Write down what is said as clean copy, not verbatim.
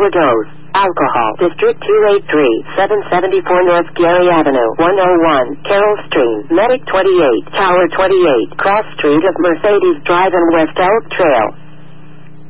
overdose. Alcohol. District 283, 774 North Gary Avenue, 101, Carroll Stream, Medic 28, Tower 28, Cross Street of Mercedes Drive and West Elk Trail.